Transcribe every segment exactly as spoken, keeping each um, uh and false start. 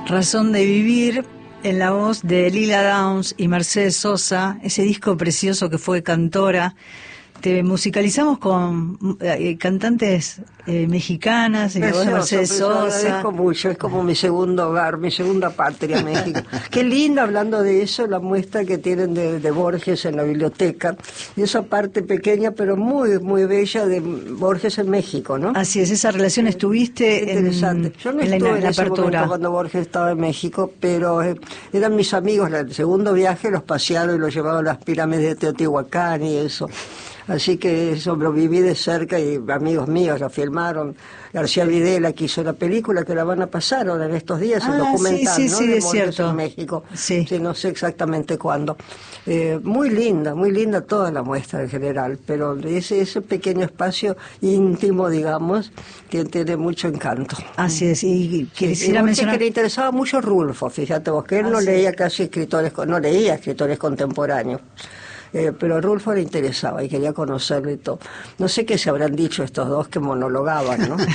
Razón de Vivir, en la voz de Lila Downs y Mercedes Sosa, ese disco precioso que fue Cantora. Te musicalizamos con eh, cantantes eh, mexicanas, y la voz de Mercedes Sosa. Agradezco mucho, es como mi segundo hogar, mi segunda patria, México. Qué linda, hablando de eso, la muestra que tienen de, de Borges en la biblioteca, y esa parte pequeña pero muy muy bella de Borges en México, ¿no? Así es, esa relación estuviste en, interesante. Yo no en estuve la, en, la ese apertura. momento cuando Borges estaba en México, pero eh, eran mis amigos. El segundo viaje los pasearon y los llevaban a las pirámides de Teotihuacán y eso. Así que eso lo viví de cerca, y amigos míos lo filmaron. García Videla, que hizo la película, que la van a pasar ahora en estos días, ah, el documental, sí, sí, ¿no? Sí, de es cierto. En México. Sí. Sí, no sé exactamente cuándo. Eh, muy linda, muy linda toda la muestra en general, pero ese, ese pequeño espacio íntimo, digamos, que tiene mucho encanto. Así es, y quisiera sí, mencionar... que le interesaba mucho Rulfo, fíjate vos, que él ah, no sí. leía casi escritores, no leía escritores contemporáneos. Eh, pero a Rulfo le interesaba y quería conocerlo y todo. No sé qué se habrán dicho estos dos que monologaban, ¿no?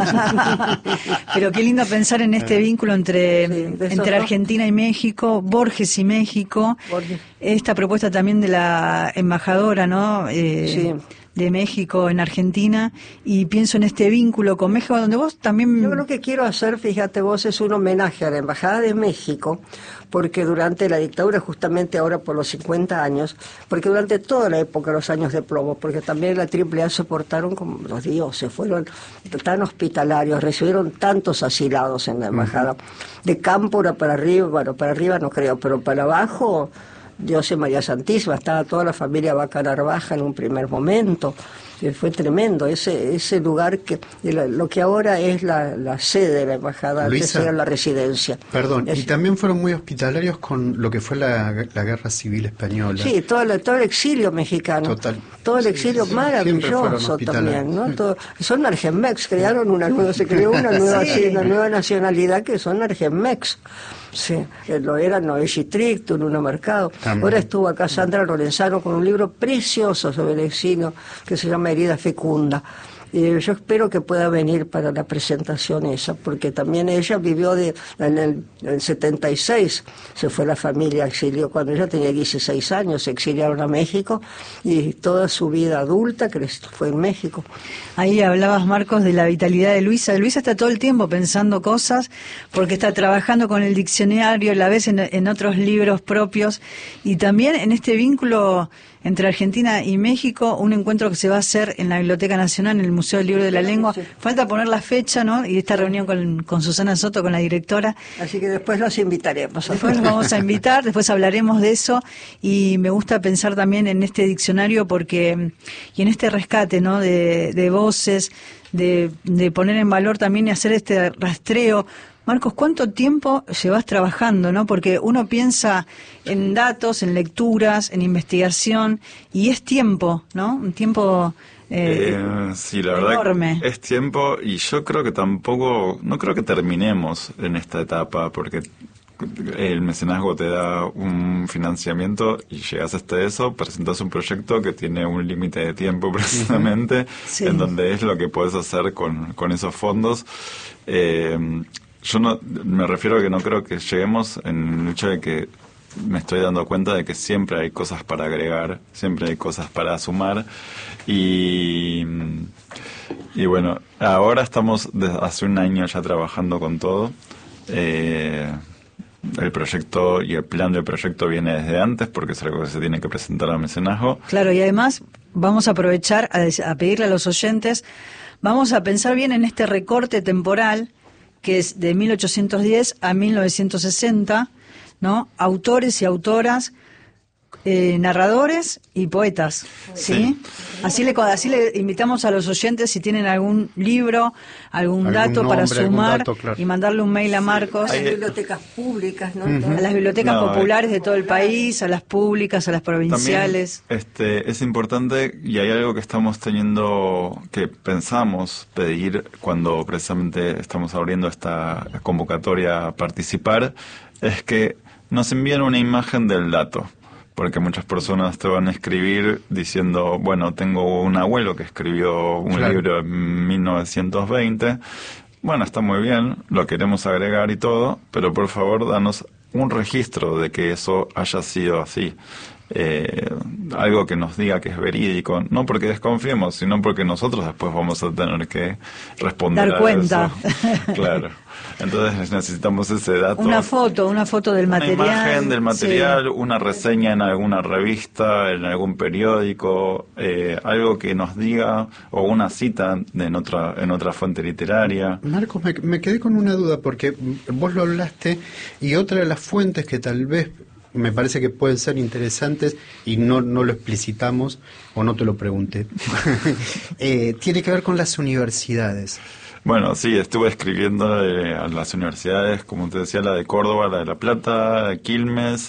Pero qué lindo pensar en este vínculo entre, sí, entre Argentina y México, Borges y México. Borges. Esta propuesta también de la embajadora, ¿no? Eh, sí. de México en Argentina, y pienso en este vínculo con México, donde vos también... Yo lo que quiero hacer, fíjate vos, es un homenaje a la Embajada de México, porque durante la dictadura, justamente ahora por los cincuenta años, porque durante toda la época, los años de plomo, porque también la triple A se portaron como los dioses, fueron tan hospitalarios, recibieron tantos asilados en la Embajada, uh-huh. de Cámpora para arriba, bueno, para arriba no creo, pero para abajo... Dios y María Santísima, estaba toda la familia Vaca Narvaja en un primer momento, fue tremendo, ese ese lugar que lo que ahora es la, la sede de la embajada, antes era la residencia. Perdón, es, y también fueron muy hospitalarios con lo que fue la, la guerra civil española. Sí, todo el, todo el exilio mexicano. Total. Todo el exilio sí, sí, maravilloso también, ¿no? Todo, son Argenmex, crearon una nueva, se creó una nueva, sí. una nueva nacionalidad que son Argenmex. Sí, lo era Noé Stricto, Luna Mercado. También. Ahora estuvo acá Sandra Lorenzano con un libro precioso sobre el exilio que se llama Herida Fecunda. Eh, yo espero que pueda venir para la presentación esa, porque también ella vivió de, en el en setenta y seis, se fue la familia a exilio, cuando ella tenía dieciséis años, se exiliaron a México, y toda su vida adulta que fue en México. Ahí hablabas, Marcos, de la vitalidad de Luisa. Luisa está todo el tiempo pensando cosas, porque está trabajando con el diccionario, a la vez en, en otros libros propios, y también en este vínculo entre Argentina y México, un encuentro que se va a hacer en la Biblioteca Nacional, en el Museo del Libro de la Lengua. Sí. Falta poner la fecha, ¿no? Y esta reunión con, con Susana Soto, con la directora. Así que después los invitaremos. Después los vamos a invitar, después hablaremos de eso, y me gusta pensar también en este diccionario porque, y en este rescate, ¿no? De, de voces, de, de poner en valor también y hacer este rastreo. Marcos, ¿cuánto tiempo llevas trabajando, no? Porque uno piensa en datos, en lecturas, en investigación, y es tiempo, ¿no? Un tiempo eh, eh, sí, la enorme. Verdad es tiempo, y yo creo que tampoco, no creo que terminemos en esta etapa, porque el mecenazgo te da un financiamiento y llegas hasta eso, presentas un proyecto que tiene un límite de tiempo precisamente, sí. en donde es lo que puedes hacer con, con esos fondos. Eh, Yo no me refiero a que no creo que lleguemos en el hecho de que me estoy dando cuenta de que siempre hay cosas para agregar, siempre hay cosas para sumar, y, y bueno, ahora estamos desde hace un año ya trabajando con todo. Eh, el proyecto y el plan del proyecto viene desde antes, porque es algo que se tiene que presentar al mecenazgo. Claro, y además vamos a aprovechar a, a pedirle a los oyentes, vamos a pensar bien en este recorte temporal que es de mil ochocientos diez a mil novecientos sesenta, ¿no? Autores y autoras, eh, narradores y poetas, ¿sí? sí. Así le así le invitamos a los oyentes, si tienen algún libro, algún, algún dato nombre, para sumar, dato, claro. y mandarle un mail a Marcos. A las bibliotecas públicas, ¿no? Uh-huh. A las bibliotecas no, populares de todo el país, a las públicas, a las provinciales. También, este, es importante, y hay algo que estamos teniendo, que pensamos pedir cuando precisamente estamos abriendo esta convocatoria a participar, es que nos envíen una imagen del dato. Porque muchas personas te van a escribir diciendo, bueno, tengo un abuelo que escribió un claro. libro en mil novecientos veinte, bueno, está muy bien, lo queremos agregar y todo, pero por favor danos un registro de que eso haya sido así. Eh, algo que nos diga que es verídico, no porque desconfiemos, sino porque nosotros después vamos a tener que responder Dar a cuenta. eso. Claro. Entonces necesitamos ese dato. Una foto, una foto del una material. Una imagen del material, sí. Una reseña en alguna revista, en algún periódico, eh, algo que nos diga, o una cita de en otra en otra fuente literaria. Marcos, me, me quedé con una duda porque vos lo hablaste y otra de las fuentes que tal vez me parece que pueden ser interesantes y no, no lo explicitamos o no te lo pregunté, eh, tiene que ver con las universidades. Bueno, sí, estuve escribiendo eh, a las universidades, como te decía, la de Córdoba, la de La Plata, de Quilmes,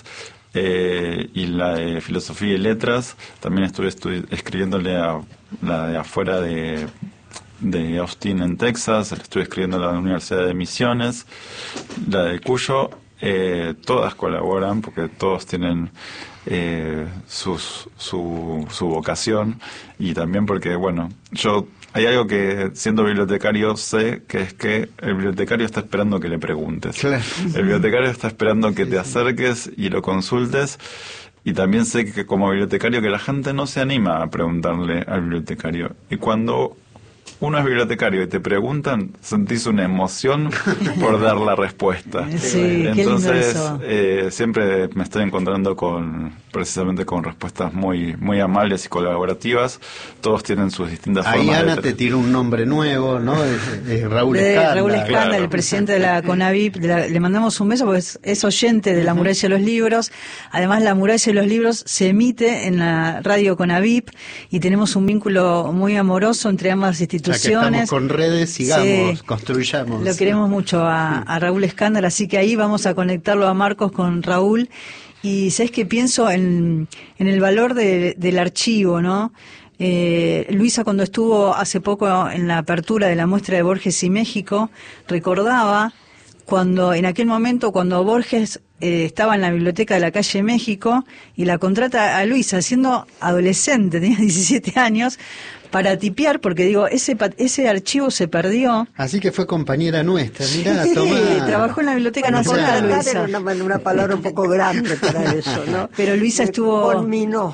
eh, y la de Filosofía y Letras. También estuve estu- escribiéndole a la de afuera de, de Austin, en Texas. Estuve escribiendo a la Universidad de Misiones, la de Cuyo. Eh, todas colaboran porque todos tienen eh, sus, su, su vocación, y también porque, bueno, yo hay algo que siendo bibliotecario sé, que es que el bibliotecario está esperando que le preguntes. Claro. El bibliotecario está esperando que te acerques y lo consultes, y también sé que como bibliotecario que la gente no se anima a preguntarle al bibliotecario, y cuando uno es bibliotecario y te preguntan, sentís una emoción por dar la respuesta. Sí, qué lindo Entonces, eso. eh, siempre me estoy encontrando con, precisamente con respuestas muy muy amables y colaborativas. Todos tienen sus distintas Ahí formas. Ana de te tiró un nombre nuevo, ¿no? Es, es Raúl De Escanda. Raúl Escanda, Claro. el presidente de la CONAVIP, de la- le mandamos un beso porque es, es oyente de La Muralla de los Libros. Además, La Muralla de los Libros se emite en la radio CONAVIP y tenemos un vínculo muy amoroso entre ambas Ya que instituciones. estamos con redes, sigamos, Sí. construyamos. Lo queremos mucho a, a Raúl Escándar, así que ahí vamos a conectarlo a Marcos con Raúl. Y sabes que pienso en, en el valor de- del archivo, ¿no? Eh, Luisa, cuando estuvo hace poco en la apertura de la muestra de Borges y México, recordaba cuando en aquel momento cuando Borges eh, estaba en la biblioteca de la calle México y la contrata a Luisa siendo adolescente, tenía diecisiete años, para tipear, porque digo, ese pa- ese archivo se perdió. Así que fue compañera nuestra, mirá, Sí, tomá. trabajó en la biblioteca Bueno, nacional, contratar Luisa. era una, una palabra un poco grande para eso, ¿no? Pero Luisa Me estuvo- culminó.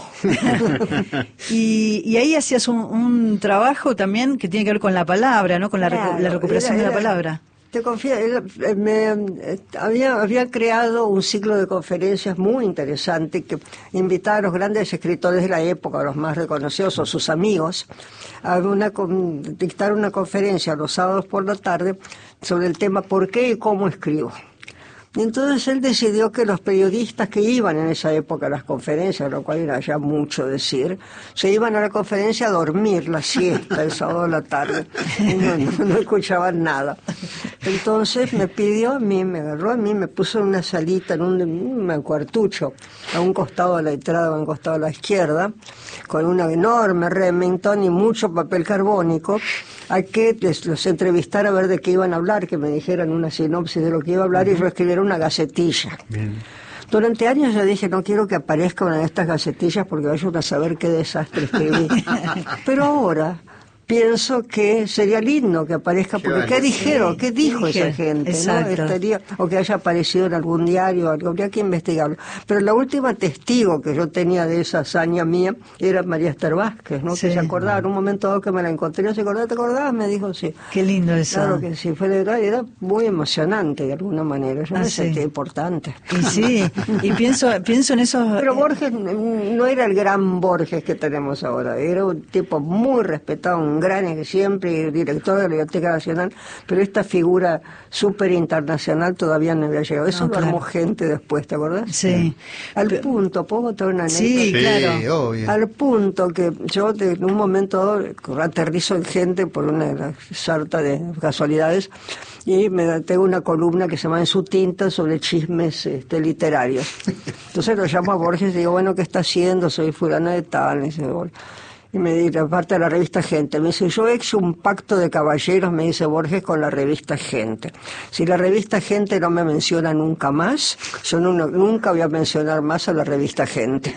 y, y ahí hacías un, un trabajo también que tiene que ver con la palabra, ¿no? Con la, recu- Claro, la recuperación era- de la era- palabra. Te confío, era- eh, me, eh, había, había creado un ciclo de conferencias muy interesante que invitaba a los grandes escritores de la época, a los más reconocidos o sus amigos, a una, con- dictar una conferencia los sábados por la tarde sobre el tema ¿por qué y cómo escribo? Y entonces él decidió que los periodistas que iban en esa época a las conferencias, lo cual era ya mucho decir, se iban a la conferencia a dormir la siesta el sábado de la tarde. Y no, no, no escuchaban nada. Entonces me pidió a mí, me agarró a mí, me puso en una salita, en un, un cuartucho, a un costado de la entrada, a un costado de la izquierda, con una enorme Remington y mucho papel carbónico, a que les, los entrevistara a ver de qué iban a hablar, que me dijeran una sinopsis de lo que iba a hablar y yo escribiera una gacetilla. Bien. Durante años yo dije, no quiero que aparezca una de estas gacetillas porque vayan a saber qué desastre escribí. Pero ahora pienso que sería lindo que aparezca, Qué porque vale, ¿qué sí. dijeron? ¿Qué dijo Dije, esa gente? ¿no? exacto. Estaría, o que haya aparecido en algún diario, algo, habría que investigarlo. Pero la última testigo que yo tenía de esa hazaña mía era María Esther Vázquez, ¿no? Sí. Que se acordaba en un momento dado que me la encontré, yo se acordaba, ¿te acordabas? Me dijo, sí. Qué lindo eso. Claro que sí, fue era, era muy emocionante de alguna manera, yo Ah, me sí. sentía importante. Y sí, y pienso, pienso en esos... Pero Borges no era el gran Borges que tenemos ahora, era un tipo muy respetado, un gran ejemplo, director de la Biblioteca Nacional, pero esta figura súper internacional todavía no había llegado. Eso No, lo claro. armó gente después, ¿te acordás? Sí. Al Pe- punto, ¿puedo contar una anécdota? Sí, Sí, claro. obvio. Al punto que yo de- en un momento dado aterrizo en gente por una sarta de casualidades y me tengo una columna que se llama En su tinta sobre chismes este, literarios. Entonces lo llamo a Borges y digo, bueno, ¿qué está haciendo? Soy fulana de tal. Y dice, "Bueno". Y me dice, aparte de la revista Gente, me dice, yo he hecho un pacto de caballeros, me dice Borges, con la revista Gente. Si la revista Gente no me menciona nunca más, yo no- nunca voy a mencionar más a la revista Gente.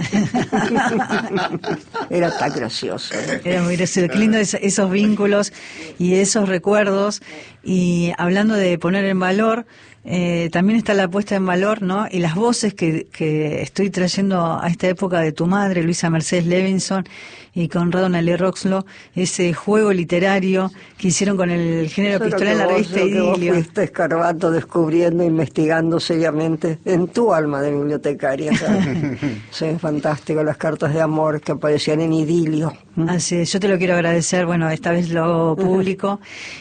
Era tan gracioso. ¿eh? Era muy gracioso, qué lindo es- esos vínculos y esos recuerdos Y hablando de poner en valor, eh, también está la puesta en valor, ¿no? Y las voces que, que estoy trayendo a esta época de tu madre, Luisa Mercedes Levinson, y Conrado Nalé Roxlo, ese juego literario que hicieron con el género Eso epistolar en la vos, revista lo que vos Idilio. fuiste escarbando, descubriendo, investigando seriamente en tu alma de bibliotecaria. ¿Sabes? Sí, fantástico, las cartas de amor que aparecían en Idilio. Así es, yo te lo quiero agradecer, bueno, esta vez lo hago público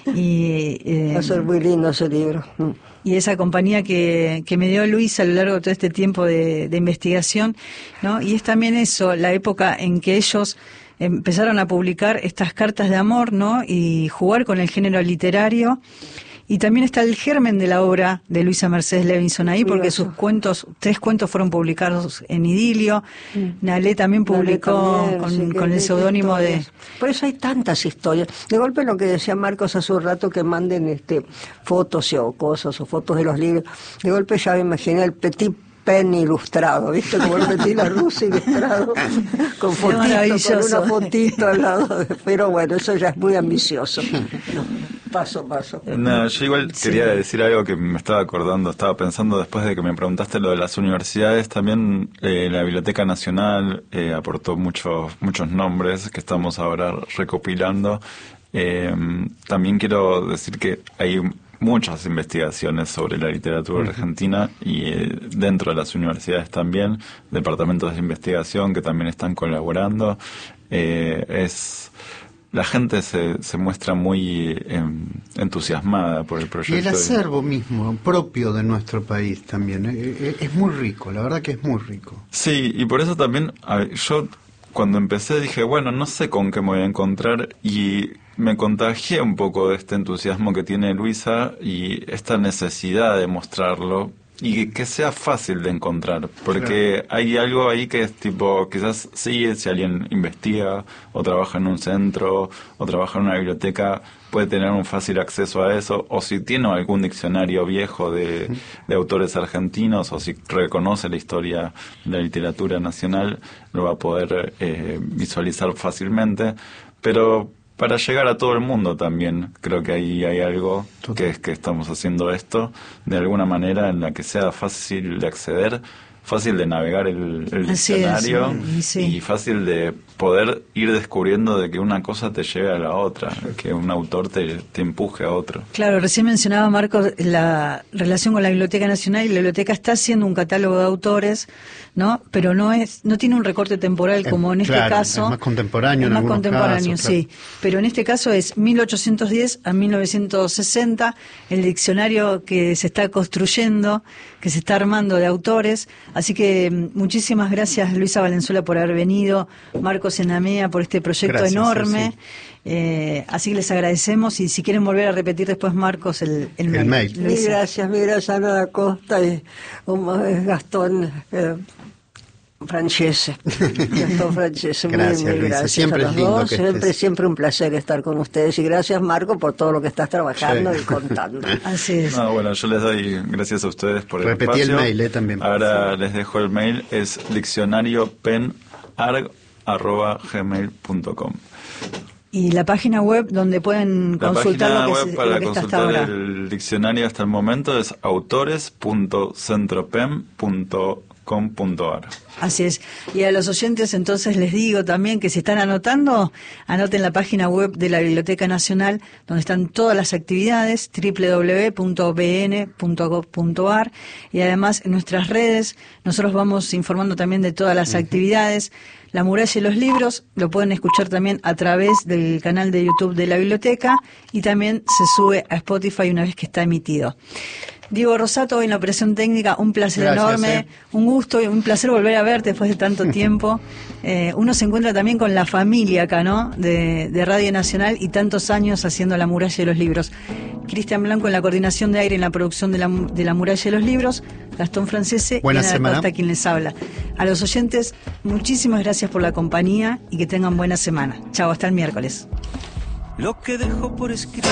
y... Eh, Va a ser muy lindo ese libro. y esa compañía que, que me dio Luis a lo largo de todo este tiempo de, de investigación, ¿no? Y es también eso, la época en que ellos empezaron a publicar estas cartas de amor, ¿no? Y jugar con el género literario. Y también está el germen de la obra de Luisa Mercedes Levinson ahí, porque sus cuentos, tres cuentos fueron publicados en Idilio. Mm. Nalé también publicó también, con, sí, con el seudónimo de... Por eso hay tantas historias. De golpe lo que decía Marcos hace un rato, que manden este fotos o cosas, o fotos de los libros. De golpe ya me imaginé el Petit Pen ilustrado, ¿viste? Como el Petit Larousse ilustrado, con fotito, con una fotito al lado. Pero bueno, eso ya es muy ambicioso. No, paso, paso. No, yo igual sí. quería decir algo que me estaba acordando, estaba pensando después de que me preguntaste lo de las universidades, también eh, la Biblioteca Nacional eh, aportó muchos muchos nombres que estamos ahora recopilando. Eh, también quiero decir que hay muchas investigaciones sobre la literatura argentina y eh, dentro de las universidades también, departamentos de investigación que también están colaborando. Eh, es la gente se, se muestra muy eh, entusiasmada por el proyecto. Y el acervo mismo, propio de nuestro país también, eh, es muy rico, la verdad que es muy rico. Sí, y por eso también a ver, yo cuando empecé dije, bueno, no sé con qué me voy a encontrar, y me contagié un poco de este entusiasmo que tiene Luisa y esta necesidad de mostrarlo y que, que sea fácil de encontrar, porque claro, hay algo ahí que es tipo, quizás sí, si alguien investiga o trabaja en un centro o trabaja en una biblioteca, puede tener un fácil acceso a eso, o si tiene algún diccionario viejo de, de autores argentinos, o si reconoce la historia de la literatura nacional, lo va a poder eh, visualizar fácilmente, pero para llegar a todo el mundo también creo que ahí hay algo que es que estamos haciendo esto de alguna manera en la que sea fácil de acceder, fácil de navegar el, el diccionario es, sí, sí. y fácil de poder ir descubriendo de que una cosa te lleve a la otra, que un autor te, te empuje a otro. Claro, recién mencionaba Marcos la relación con la Biblioteca Nacional, y la biblioteca está haciendo un catálogo de autores, ¿no? Pero no es, no tiene un recorte temporal como en este claro, caso. Es más contemporáneo, es en más algunos contemporáneo, casos, sí. Claro. Pero en este caso es mil ochocientos diez a mil novecientos sesenta, el diccionario que se está construyendo, que se está armando de autores. Así que muchísimas gracias, Luisa Valenzuela, por haber venido, Marcos Enamea, por este proyecto gracias, enorme. Sí, sí. Eh, así que les agradecemos, y si quieren volver a repetir después, Marcos, el, el, el mail. Mil gracias, mil gracias a Ana Costa y um, Gastón eh, Francese. Gastón Francese, gracias, muy, muy Luisa. gracias Siempre a los es lindo dos. que Siempre, estés. siempre un placer estar con ustedes, y gracias, Marco, por todo lo que estás trabajando sí. y contando. Así es. No, bueno, yo les doy gracias a ustedes por el Repetí espacio. el mail eh, también. Ahora sí. les dejo el mail, es diccionariopenarg arroba gmail punto com. Y la página web donde pueden la consultar página lo que, web se, para lo que está hasta consultar ahora. El diccionario hasta el momento es autores punto centropem punto com punto ar. Así es. Y a los oyentes entonces les digo también que si están anotando, anoten la página web de la Biblioteca Nacional, donde están todas las actividades, doble u doble u doble u punto b n punto gov punto a r, y además en nuestras redes nosotros vamos informando también de todas las uh-huh. actividades. La muralla y los libros lo pueden escuchar también a través del canal de YouTube de la biblioteca, y también se sube a Spotify una vez que está emitido. Diego Rosato, hoy en la operación técnica, un placer Gracias, enorme, eh. un gusto y un placer volver a verte después de tanto tiempo. Eh, uno se encuentra también con la familia acá, ¿no?, de, de Radio Nacional, y tantos años haciendo La Muralla de los Libros. Cristian Blanco en la coordinación de aire, en la producción de la, de la Muralla de los Libros, Gastón Francese Buena y Ana semana. Costa, quien les habla. A los oyentes, muchísimas gracias por la compañía y que tengan buena semana. Chao, hasta el miércoles. Lo que dejó por escrito.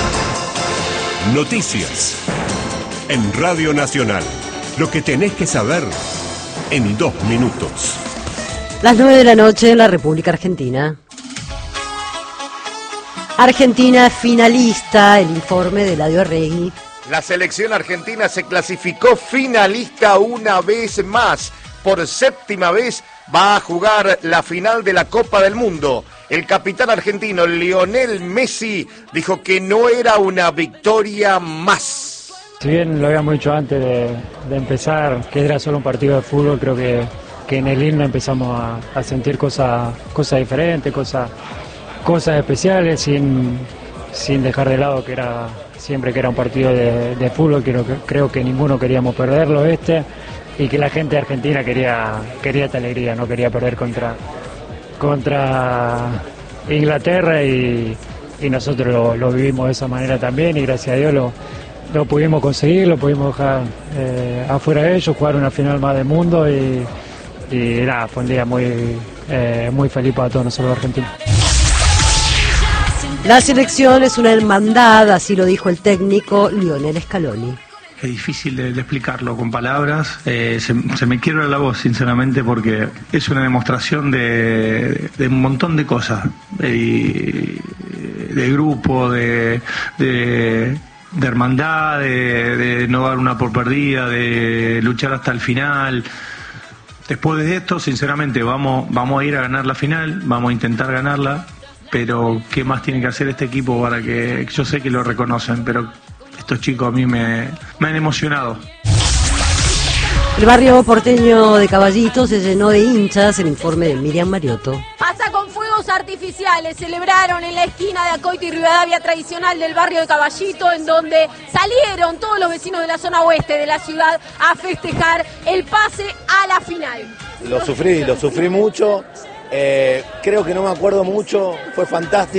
Noticias en Radio Nacional. Lo que tenés que saber en dos minutos. Las nueve de la noche en la República Argentina. Argentina finalista, el informe de Eladio Arregui. La selección argentina se clasificó finalista una vez más. Por séptima vez va a jugar la final de la Copa del Mundo. El capitán argentino Lionel Messi dijo que no era una victoria más. Si bien lo habíamos dicho antes de, de empezar, que era solo un partido de fútbol, creo que, que en el himno empezamos a, a sentir cosas cosas diferentes, cosas cosas especiales, sin, sin dejar de lado que era siempre que era un partido de, de fútbol, creo que, creo que ninguno queríamos perderlo este, y que la gente argentina quería quería esta alegría, no quería perder contra, contra Inglaterra, y, y nosotros lo, lo vivimos de esa manera también, y gracias a Dios lo, lo pudimos conseguir, lo pudimos dejar eh, afuera de ellos, jugar una final más del mundo, y, y nada, fue un día muy, eh, muy feliz para todos nosotros los argentinos. La selección es una hermandad, así lo dijo el técnico Lionel Scaloni. Es difícil de, de explicarlo con palabras, eh, se, se me quiebra la voz sinceramente, porque es una demostración de, de un montón de cosas, de, de grupo, de, de, de hermandad, de, de no dar una por perdida, de luchar hasta el final. Después de esto, sinceramente, vamos, vamos a ir a ganar la final, vamos a intentar ganarla, pero ¿qué más tiene que hacer este equipo para que, yo sé que lo reconocen, pero estos chicos a mí me, me han emocionado? El barrio porteño de Caballito se llenó de hinchas, el informe de Miriam Mariotto. Hasta con fuegos artificiales celebraron en la esquina de Acoito y Rivadavia tradicional del barrio de Caballito, en donde salieron todos los vecinos de la zona oeste de la ciudad a festejar el pase a la final. Lo sufrí, lo sufrí mucho, eh, creo que no me acuerdo mucho, fue fantástico.